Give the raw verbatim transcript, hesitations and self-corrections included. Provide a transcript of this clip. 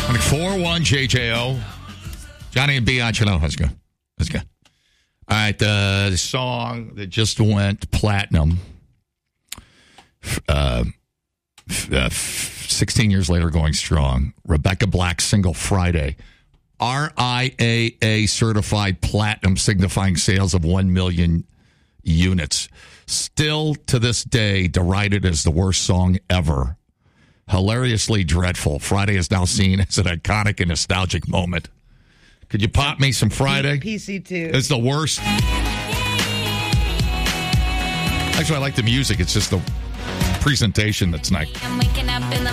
four one J J O. Johnny and Bianchino. Let's go. Let's go. All right. Uh, the song that just went platinum. Uh, uh, sixteen years later, going strong. Rebecca Black's single Friday. R I A A certified platinum, signifying sales of one million units. Still to this day, derided as the worst song ever. Hilariously dreadful. Friday is now seen as an iconic and nostalgic moment. Could you pop me some Friday? P C two. It's the worst. Actually, I like the music. It's just the presentation that's nice.